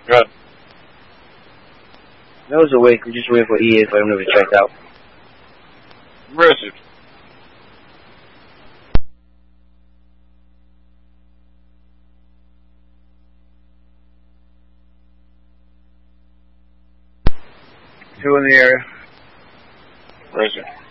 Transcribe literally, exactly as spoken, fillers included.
Good. I was awake. I'm just waiting for E A for him to be checked out. Where is it? Two in the area. Where is it?